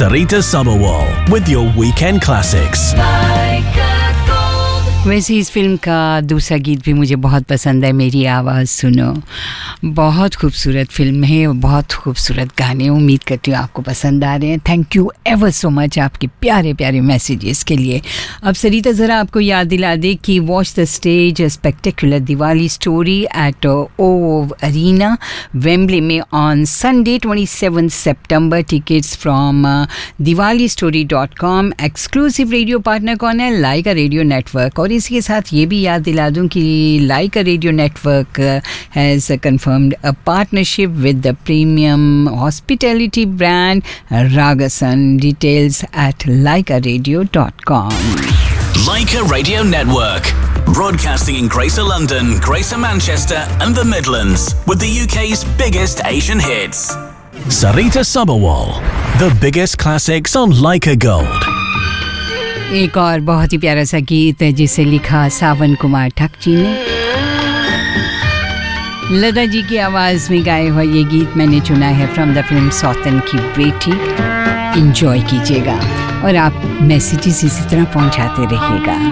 Sarita Sabharwal with your weekend classics. वैसे इस film का दूसरा गीत भी मुझे बहुत पसंद है, मेरी आवाज़ सुनो। बहुत खूबसूरत फिल्म है और बहुत खूबसूरत गाने। उम्मीद करती हूँ आपको पसंद आ रहे हैं। Thank you ever so much आपके प्यारे प्यारे मैसेजेस के लिए। अब सरिता ज़रा आपको याद दिला दे कि watch the stage spectacular Diwali story at O arena Wembley में on Sunday 27 September. Tickets from diwalistory.com। Exclusive radio partner कौन है? लाइका रेडियो नेटवर्क। और इसी के साथ ये भी याद दिला दूं कि लाइका radio network has confirmed a partnership with the premium hospitality brand रागासन। Details eight laikaradio.com। Laika Radio Network, broadcasting in Greater London, Greater Manchester and the Midlands with the UK's biggest Asian hits. Sarita Sabharwal, the biggest classics on Laika Gold. एक और बहुत ही प्यारा सा गीत है जिसे लिखा सावन कुमार ठक जी ने। लता जी की आवाज़ में गाया हुआ ये गीत मैंने चुना है फ्रॉम द फिल्म सौतन की बेटी। एंजॉय कीजिएगा और आप मैसेजेस इसी तरह पहुंचाते रहिएगा।